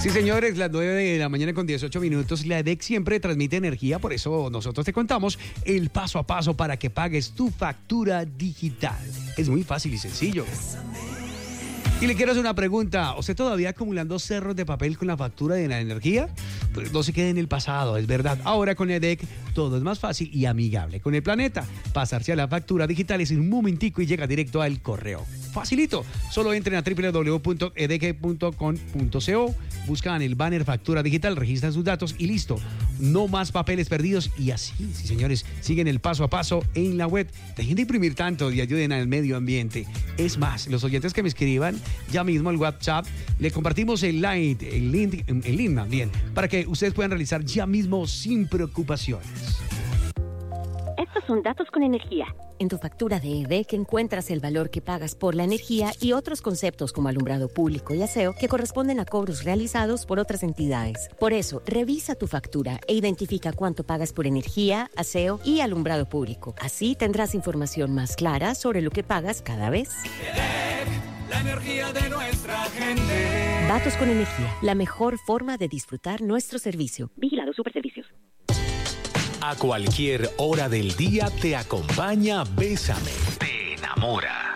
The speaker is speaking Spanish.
Sí, señores, las 9 de la mañana con 18 minutos. La EDEC siempre transmite energía, por eso nosotros te contamos el paso a paso para que pagues tu factura digital. Es muy fácil y sencillo. Y le quiero hacer una pregunta. ¿Usted todavía acumulando cerros de papel con la factura de la energía? Pues no se quede en el pasado, es verdad. Ahora con EDEC todo es más fácil y amigable con el planeta. Pasarse a la factura digital es en un momentico y llega directo al correo. Facilito. Solo entren a www.edec.com.co, buscan el banner factura digital, registran sus datos y listo. No más papeles perdidos y así, sí señores, siguen el paso a paso en la web. Dejen de imprimir tanto y ayuden al medio ambiente. Es más, los oyentes que me escriban ya mismo al WhatsApp, le compartimos el link también, para que ustedes puedan realizar ya mismo sin preocupaciones. Estos son datos con energía. En tu factura de EDEC encuentras el valor que pagas por la energía y otros conceptos como alumbrado público y aseo que corresponden a cobros realizados por otras entidades. Por eso, revisa tu factura e identifica cuánto pagas por energía, aseo y alumbrado público. Así tendrás información más clara sobre lo que pagas cada vez. EDEC, la energía de nuestra gente. Datos con energía, la mejor forma de disfrutar nuestro servicio. Vigilado Superservicios. A cualquier hora del día te acompaña Bésame. Te enamora.